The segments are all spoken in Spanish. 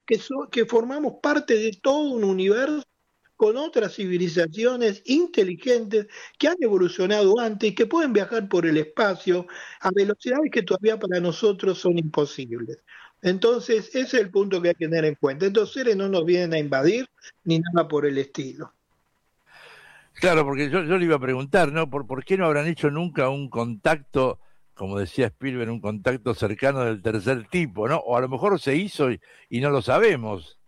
que formamos parte de todo un universo con otras civilizaciones inteligentes que han evolucionado antes y que pueden viajar por el espacio a velocidades que todavía para nosotros son imposibles. Entonces, ese es el punto que hay que tener en cuenta. Estos seres no nos vienen a invadir ni nada por el estilo. Claro, porque yo le iba a preguntar, ¿no? ¿Por qué no habrán hecho nunca un contacto, como decía Spielberg, un contacto cercano del tercer tipo, ¿no? O a lo mejor se hizo y no lo sabemos.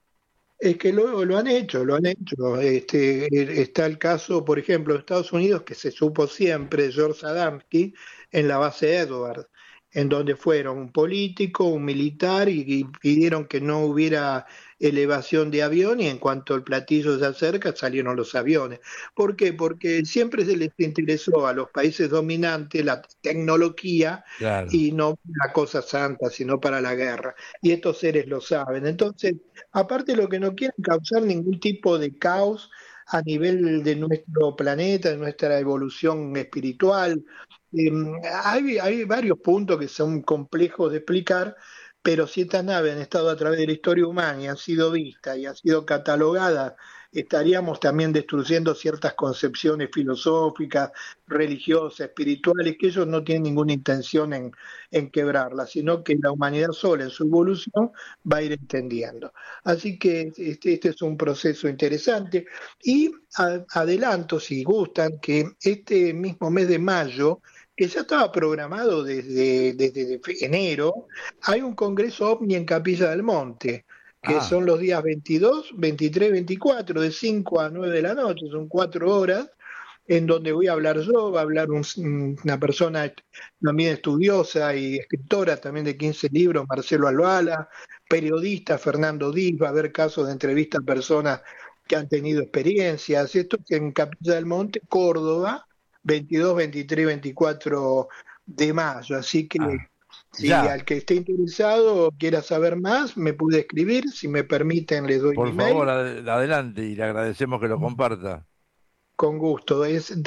Es que lo han hecho, lo han hecho. Está el caso, por ejemplo, de Estados Unidos, que se supo siempre, George Adamski, en la base Edward, en donde fueron un político, un militar, y pidieron que no hubiera elevación de avión, y en cuanto el platillo se acerca, salieron los aviones. ¿Por qué? Porque siempre se les interesó a los países dominantes la tecnología Claro. y no la cosa santa, sino para la guerra. Y estos seres lo saben. Entonces, aparte lo que no quieren causar ningún tipo de caos a nivel de nuestro planeta, de nuestra evolución espiritual. Eh, hay varios puntos que son complejos de explicar, pero si estas naves han estado a través de la historia humana y han sido vistas y han sido catalogadas, estaríamos también destruyendo ciertas concepciones filosóficas, religiosas, espirituales, que ellos no tienen ninguna intención en quebrarlas, sino que la humanidad sola en su evolución va a ir entendiendo. Así que este es un proceso interesante y adelanto, si gustan, que este mismo mes de mayo, que ya estaba programado desde enero, hay un congreso OVNI en Capilla del Monte, que Ah, son los días 22, 23, 24, de 5 a 9 de la noche, son 4 horas, en donde voy a hablar yo, va a hablar una persona también estudiosa y escritora también de 15 libros, Marcelo Albala, periodista Fernando Diz, va a haber casos de entrevista a personas que han tenido experiencias. Esto es en Capilla del Monte, Córdoba, 22, 23 y 24 de mayo. Así que ah, si ya, al que esté interesado o quiera saber más, me puede escribir. Si me permiten, les doy mi por favor, mail. adelante y le agradecemos que lo comparta. Con gusto. Es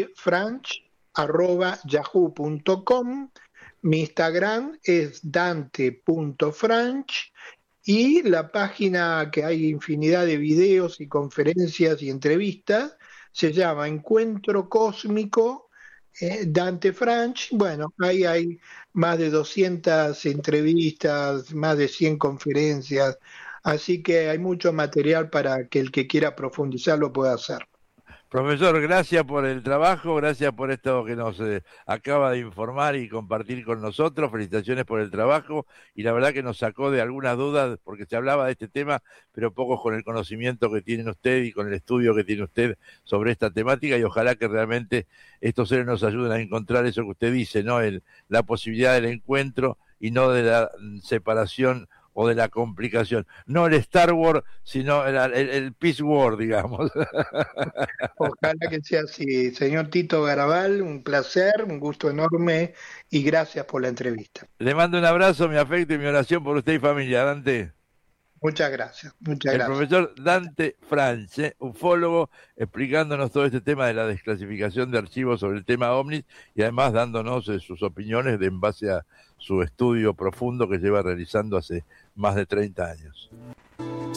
dantefranch@yahoo.com. Mi Instagram es dante.franch y la página, que hay infinidad de videos y conferencias y entrevistas, se llama Encuentro Cósmico Dante Franch. Bueno, ahí hay más de 200 entrevistas, más de 100 conferencias, así que hay mucho material para que el que quiera profundizar lo pueda hacer. Profesor, gracias por el trabajo, gracias por esto que nos acaba de informar y compartir con nosotros. Felicitaciones por el trabajo y la verdad que nos sacó de algunas dudas porque se hablaba de este tema, pero pocos con el conocimiento que tiene usted y con el estudio que tiene usted sobre esta temática y ojalá que realmente estos seres nos ayuden a encontrar eso que usted dice, ¿no? La posibilidad del encuentro y no de la separación o de la complicación. No el Star Wars, sino el Peace War, digamos. Ojalá que sea así. Señor Tito Garabal, un placer, un gusto enorme y gracias por la entrevista. Le mando un abrazo, mi afecto y mi oración por usted y familia, Dante. Muchas gracias, muchas El gracias. profesor Dante France, ufólogo, explicándonos todo este tema de la desclasificación de archivos sobre el tema OVNIs y además dándonos sus opiniones en base a su estudio profundo que lleva realizando hace más de 30 años.